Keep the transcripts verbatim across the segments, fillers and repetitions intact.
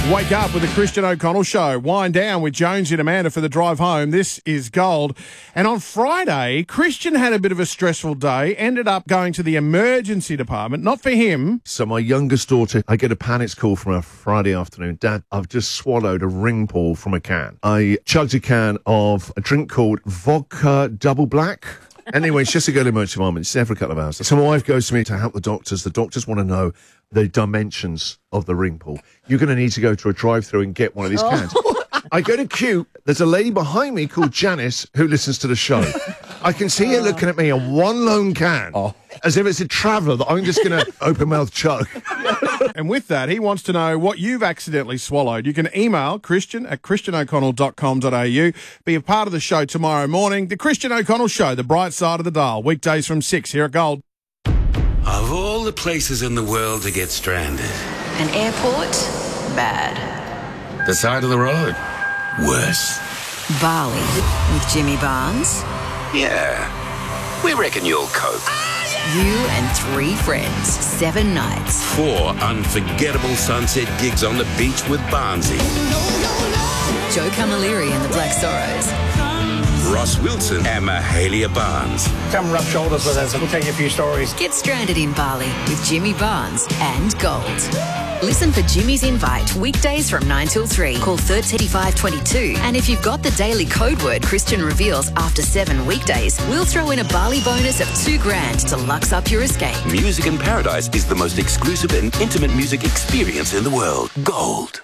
Wake up with the Christian O'Connell Show. Wind down with Jonesy and Amanda for the drive home. This is Gold. And on Friday, Christian had a bit of a stressful day, ended up going to the emergency department. Not for him. So my youngest daughter, I get a panic call from her Friday afternoon. Dad, I've just swallowed a ring ball from a can. I chugged a can of a drink called Vodka Double Black. Anyway, it's just to go to the emergency department. It's there for a couple of hours. So my wife goes to me to help the doctors. The doctors want to know the dimensions of the ring pool. You're going to need to go to a drive-through and get one of these cans. I go to queue. There's a lady behind me called Janice who listens to the show. I can see her looking at me on one lone can, oh. as if it's a traveller that I'm just going to open mouth chug. And with that, he wants to know what you've accidentally swallowed. You can email Christian at christian o'connell dot com dot a u. Be a part of the show tomorrow morning. The Christian O'Connell Show, the bright side of the dial. Weekdays from six here at Gold. Of all the places in the world to get stranded. An airport? Bad. The side of the road? Worse. Bali with Jimmy Barnes? Yeah. We reckon you'll cope. You and three friends, seven nights. Four unforgettable sunset gigs on the beach with Barnesy. Joe Camilleri and the Black Sorrows. Ross Wilson and Mahalia Barnes. Come rub shoulders with us and we'll tell you a few stories. Get stranded in Bali with Jimmy Barnes and Gold. Listen for Jimmy's Invite weekdays from nine till three. Call thirty-five twenty-two. And if you've got the daily code word Christian reveals after seven weekdays, we'll throw in a Bali bonus of two grand to lux up your escape. Music in Paradise is the most exclusive and intimate music experience in the world. Gold.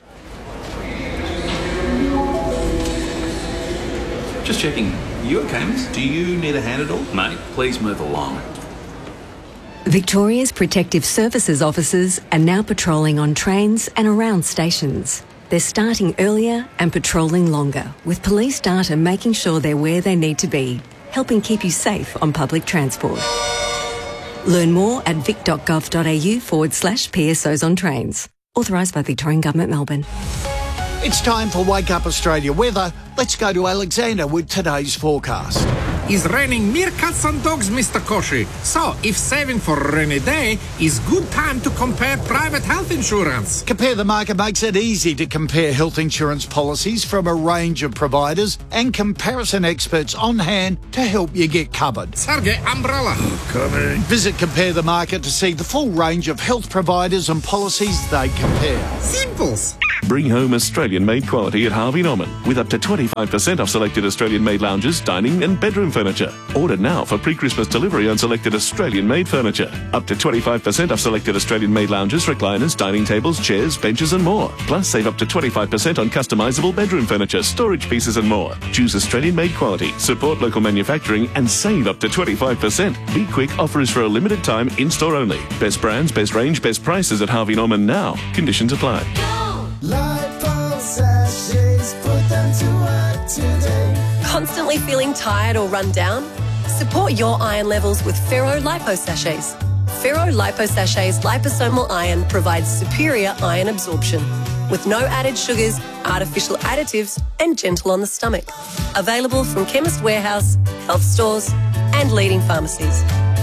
Just checking. You okay, miss? Do you need a hand at all? Mate, please move along. Victoria's Protective Services officers are now patrolling on trains and around stations. They're starting earlier and patrolling longer, with police data making sure they're where they need to be, helping keep you safe on public transport. Learn more at vic.gov.au forward slash PSOs on trains. Authorised by Victorian Government, Melbourne. It's time for Wake Up Australia weather. Let's go to Alexander with today's forecast. It's raining meerkats and dogs, Mister Koshi. So, if saving for a rainy day is good time to compare private health insurance. Compare the Market makes it easy to compare health insurance policies from a range of providers and comparison experts on hand to help you get covered. Sergey, umbrella. Coming. Visit Compare the Market to see the full range of health providers and policies they compare. Simples. Bring home Australian-made quality at Harvey Norman with up to twenty-five percent off selected Australian-made lounges, dining and bedroom furniture. Order now for pre-Christmas delivery on selected Australian-made furniture. Up to twenty-five percent off selected Australian-made lounges, recliners, dining tables, chairs, benches and more. Plus save up to twenty-five percent on customisable bedroom furniture, storage pieces and more. Choose Australian-made quality, support local manufacturing and save up to twenty-five percent. Be quick, offer is for a limited time, in-store only. Best brands, best range, best prices at Harvey Norman now. Conditions apply. Constantly feeling tired or run down? Support your iron levels with Ferro Lipo Sachets. Ferro Lipo Sachets liposomal iron provides superior iron absorption with no added sugars, artificial additives and gentle on the stomach. Available from Chemist Warehouse, health stores and leading pharmacies.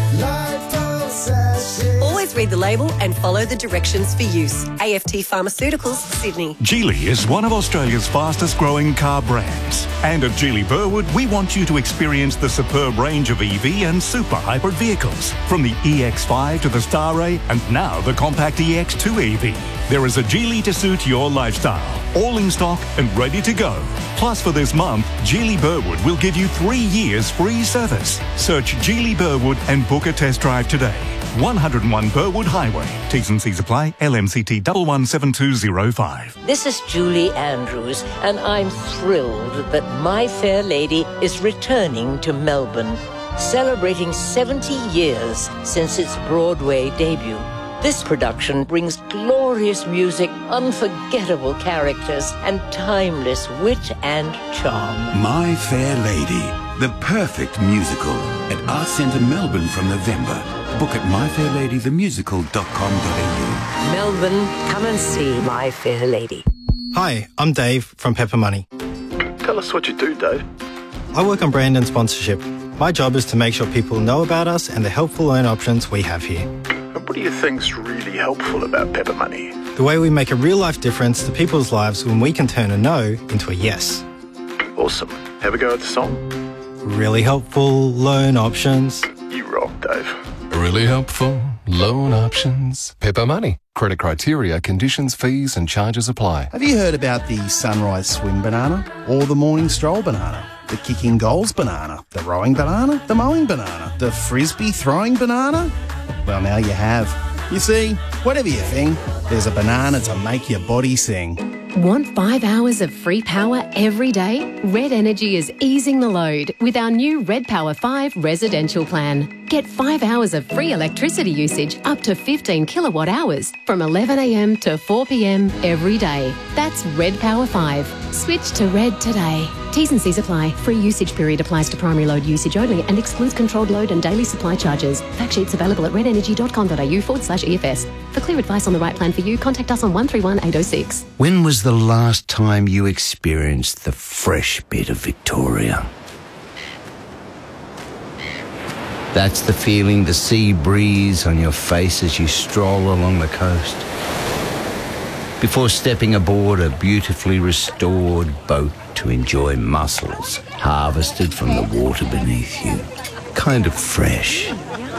Always read the label and follow the directions for use. A F T Pharmaceuticals, Sydney. Geely is one of Australia's fastest growing car brands. And at Geely Burwood, we want you to experience the superb range of E V and super hybrid vehicles. From the E X five to the Star Ray and now the compact E X two E V. There is a Geely to suit your lifestyle. All in stock and ready to go. Plus for this month, Geely Burwood will give you three years free service. Search Geely Burwood and book a test drive today. one oh one Burwood Highway. T's and C's apply. L M C T one one seven two zero five. This is Julie Andrews, and I'm thrilled that My Fair Lady is returning to Melbourne, celebrating seventy years since its Broadway debut. This production brings glorious music, unforgettable characters, and timeless wit and charm. My Fair Lady, the perfect musical at Arts Centre Melbourne from November. Book at my fair lady the musical dot com dot a u. Melbourne, come and see My Fair Lady. Hi, I'm Dave from Pepper Money. Tell us what you do, Dave. I work on brand and sponsorship. My job is to make sure people know about us and the helpful loan options we have here. And what do you think's really helpful about Pepper Money? The way we make a real-life difference to people's lives when we can turn a no into a yes. Awesome. Have a go at the song. Really helpful loan options. You rock, Dave. Really helpful loan options. Pepper Money. Credit criteria, conditions, fees and charges apply. Have you heard about the sunrise swim banana? Or the morning stroll banana? The kicking goals banana? The rowing banana? The mowing banana? The frisbee throwing banana? Well, now you have. You see, whatever you think, there's a banana to make your body sing. Want five hours of free power every day? Red Energy is easing the load with our new Red Power five residential plan. Get five hours of free electricity usage up to fifteen kilowatt hours from eleven a m to four p m every day. That's Red Power five. Switch to Red today. T's and C's apply. Free usage period applies to primary load usage only and excludes controlled load and daily supply charges. Fact sheets available at redenergy.com.au forward slash EFS. For clear advice on the right plan for you, contact us on one three one eight oh six. When was the last time you experienced the fresh bit of Victoria? That's the feeling, the sea breeze on your face as you stroll along the coast. Before stepping aboard a beautifully restored boat to enjoy mussels harvested from the water beneath you. Kind of fresh.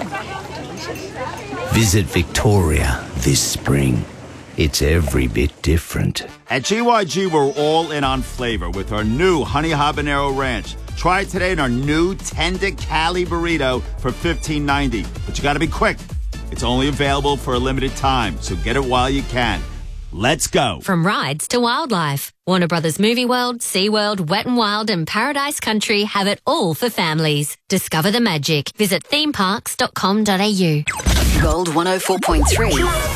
Visit Victoria this spring. It's every bit different. At G Y G, we're all in on flavor with our new Honey Habanero Ranch. Try it today in our new Tender Cali Burrito for fifteen ninety. But you gotta be quick. It's only available for a limited time, so get it while you can. Let's go. From rides to wildlife, Warner Brothers Movie World, SeaWorld, Wet n Wild and Paradise Country have it all for families. Discover the magic. Visit theme parks dot com dot a u. Gold one oh four point three.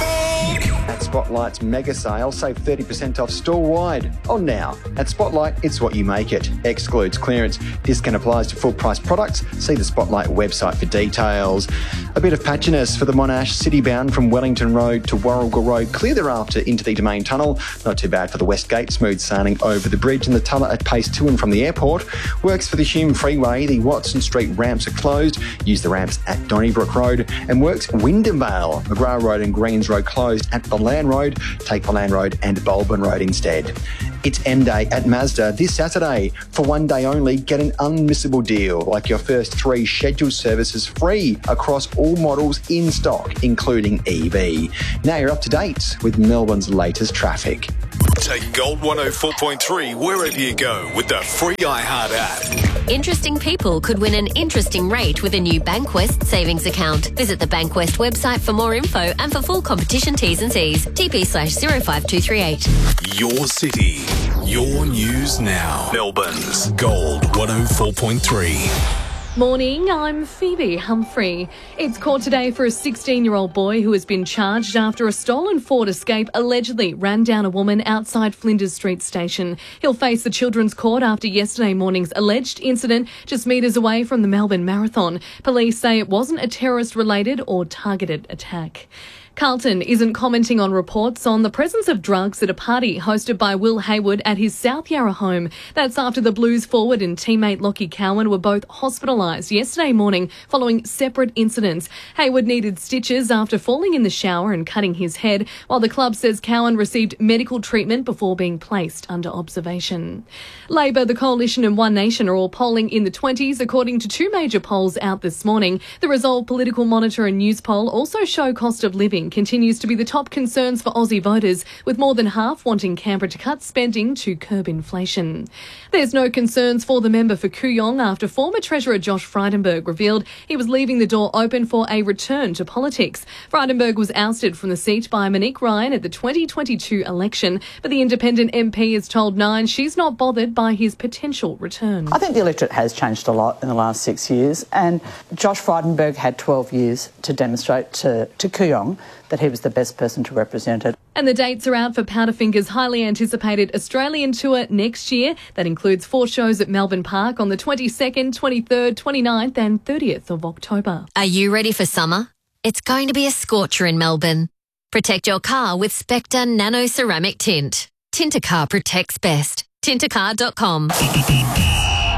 At Spotlight's mega sale, save thirty percent off store-wide. On now. At Spotlight, it's what you make it. Excludes clearance. Discount applies to full-price products. See the Spotlight website for details. A bit of patchiness for the Monash city-bound from Wellington Road to Warrigal Road. Clear thereafter into the Domain Tunnel. Not too bad for the West Gate. Smooth sailing over the bridge and the Tulla at pace to and from the airport. Works for the Hume Freeway. The Watson Street ramps are closed. Use the ramps at Donnybrook Road. And works Wyndham Vale. McGrath Road and Greens Road closed at the Land Road. Take the Land Road and Bulburn Road instead. It's M Day at Mazda this Saturday. For one day only, get an unmissable deal, like your first three scheduled services free across all models in stock, including E V. Now you're up to date with Melbourne's latest traffic. Take Gold one oh four point three wherever you go with the free iHeart app. Interesting people could win an interesting rate with a new Bankwest savings account. Visit the Bankwest website for more info and for full competition T's and C's. T P slash zero five two three eight. Your city, your news now. Melbourne's Gold one oh four point three. Morning, I'm Phoebe Humphrey. It's court today for a sixteen-year-old boy who has been charged after a stolen Ford Escape allegedly ran down a woman outside Flinders Street Station. He'll face the Children's Court after yesterday morning's alleged incident just metres away from the Melbourne Marathon. Police say it wasn't a terrorist-related or targeted attack. Carlton isn't commenting on reports on the presence of drugs at a party hosted by Will Hayward at his South Yarra home. That's after the Blues forward and teammate Lockie Cowan were both hospitalised yesterday morning following separate incidents. Hayward needed stitches after falling in the shower and cutting his head, while the club says Cowan received medical treatment before being placed under observation. Labor, the Coalition and One Nation are all polling in the twenties, according to two major polls out this morning. The Resolve Political Monitor and News poll also show cost of living continues to be the top concerns for Aussie voters, with more than half wanting Canberra to cut spending to curb inflation. There's no concerns for the member for Kooyong after former Treasurer Josh Frydenberg revealed he was leaving the door open for a return to politics. Frydenberg was ousted from the seat by Monique Ryan at the twenty twenty-two election, but the independent M P has told Nine she's not bothered by his potential return. I think the electorate has changed a lot in the last six years, and Josh Frydenberg had twelve years to demonstrate to, to Kooyong that he was the best person to represent it. And the dates are out for Powderfinger's highly anticipated Australian tour next year. That includes four shows at Melbourne Park on the twenty-second, twenty-third, twenty-ninth and thirtieth of October. Are you ready for summer? It's going to be a scorcher in Melbourne. Protect your car with Spectre Nano Ceramic Tint. Tintercar protects best. Tintercar dot com.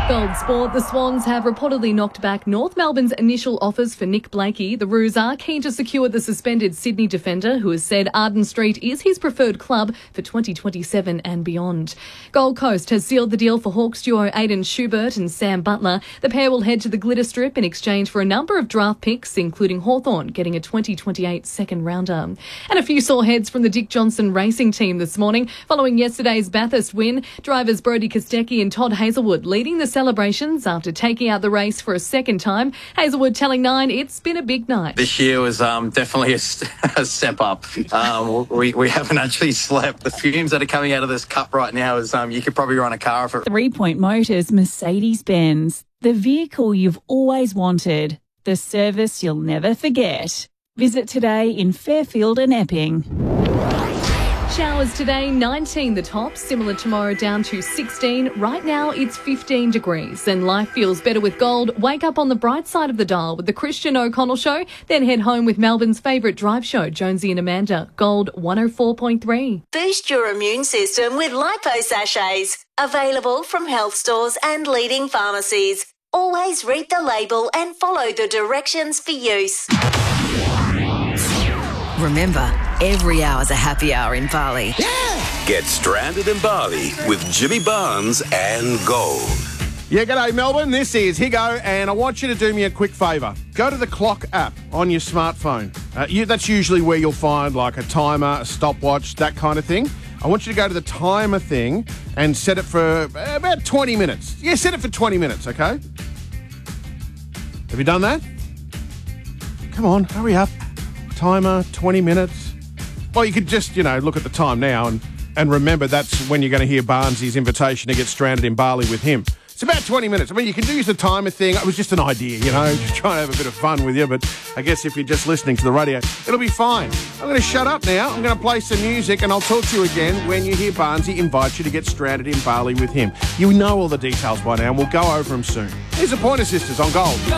Gold Sport, the Swans have reportedly knocked back North Melbourne's initial offers for Nick Blakey. The Roos are keen to secure the suspended Sydney defender, who has said Arden Street is his preferred club for twenty twenty-seven and beyond. Gold Coast has sealed the deal for Hawks duo Aidan Schubert and Sam Butler. The pair will head to the Glitter Strip in exchange for a number of draft picks, including Hawthorn getting a twenty twenty-eight second rounder. And a few sore heads from the Dick Johnson racing team this morning. Following yesterday's Bathurst win, drivers Brodie Kostecki and Todd Hazelwood leading the celebrations after taking out the race for a second time. Hazelwood telling Nine it's been a big night. This year was um, definitely a, a step up. Um, we, we haven't actually slept. The fumes that are coming out of this cup right now is um, you could probably run a car for it. Three Point Motors Mercedes-Benz. The vehicle you've always wanted. The service you'll never forget. Visit today in Fairfield and Epping. Showers today, nineteen the top, similar tomorrow down to sixteen. Right now it's fifteen degrees and life feels better with Gold. Wake up on the bright side of the dial with the Christian O'Connell Show, then head home with Melbourne's favourite drive show, Jonesy and Amanda. Gold one oh four point three. Boost your immune system with Lipo Sachets. Available from health stores and leading pharmacies. Always read the label and follow the directions for use. Remember, every hour's a happy hour in Bali. Yeah! Get stranded in Bali with Jimmy Barnes and Gold. Yeah, g'day Melbourne, this is Higo, and I want you to do me a quick favour. Go to the Clock app on your smartphone. Uh, you, that's usually where you'll find like a timer, a stopwatch, that kind of thing. I want you to go to the timer thing and set it for about twenty minutes. Yeah, set it for twenty minutes, okay? Have you done that? Come on, hurry up. Timer, twenty minutes. Well, you could just, you know, look at the time now and, and remember that's when you're going to hear Barnsley's invitation to get stranded in Bali with him. It's about twenty minutes. I mean, you can use the timer thing. It was just an idea, you know, just trying to have a bit of fun with you. But I guess if you're just listening to the radio, it'll be fine. I'm going to shut up now. I'm going to play some music and I'll talk to you again when you hear Barnsley invite you to get stranded in Bali with him. You know all the details by now and we'll go over them soon. Here's the Pointer Sisters on Gold.